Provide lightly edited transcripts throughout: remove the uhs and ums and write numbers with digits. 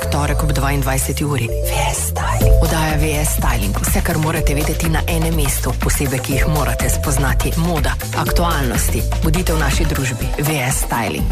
vsak torek ob 22. uri. VS Styling. Oddaja VS Styling. Vse, kar morate vedeti na enem mestu. Posebej, ki jih morate spoznati. Moda, aktualnosti. Bodite v naši družbi. VS Styling.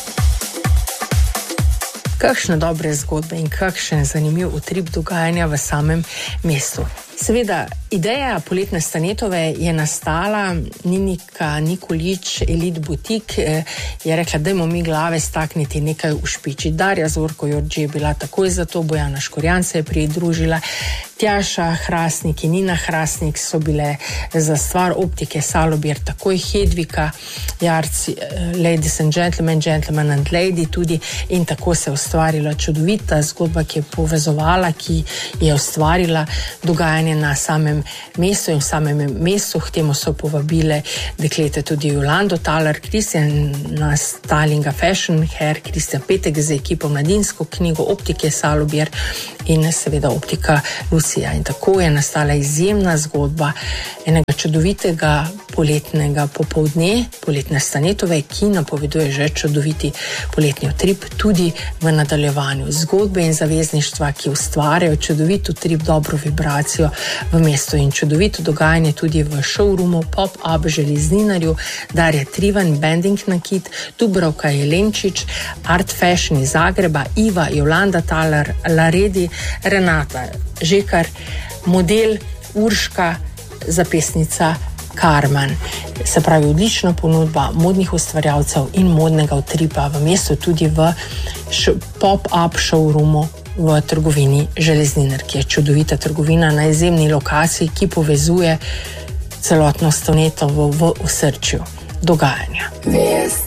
Kakšne dobre zgodbe in kakšen zanimiv utrip dogajanja v samem mestu. Seveda, ideja Poletne Stanetove je nastala, Ninika Nikolič, Elite Butik, je rekla, dajmo mi glave stakniti nekaj v špiči. Darja Zorko Jorđi je bila takoj za to, Bojana Škorjan se je pridružila, Tjaša Hrastnik in Nina Hrastnik so bile za stvar optike Salobir, takoj Hedvika Jarc, Ladies and Gentlemen, Gentlemen and Lady tudi, in tako se je ustvarila čudovita zgodba, ki je povezovala, ki je ustvarila dogajanje na samem mestu in v samem mestu. K temu so povabile deklete tudi Jolando Thaler, Kristjana Stylinga Fashion Hair, Kristjan Petek z ekipo Mladinsko knjigo optike Salobir in seveda optika Lucija. In tako je nastala izjemna zgodba enega čudovitega poletnega popoldne, Poletne Stanetove, ki napoveduje že čudoviti poletni utrip tudi v nadaljevanju. Zgodbe in zavezništva, ki ustvarjajo čudovit utrip, dobro vibracijo v mestu in čudovito dogajanje tudi v showroomu Pop-Up Železninarju, Darja Trivan, Bending Nakit, Dubravka Jelenčič, Art Fashion iz Zagreba, Iva, Jolanda Thaler, Laredi, Renata Žekar, model Urška, zapestnica Karman. Se pravi, odlična ponudba modnih ustvarjalcev in modnega utripa v mestu, tudi v Pop-Up showroomu v trgovini Železninar, ki je čudovita trgovina na izjemni lokaciji, ki povezuje celotno Stanetovo v osrčju dogajanja.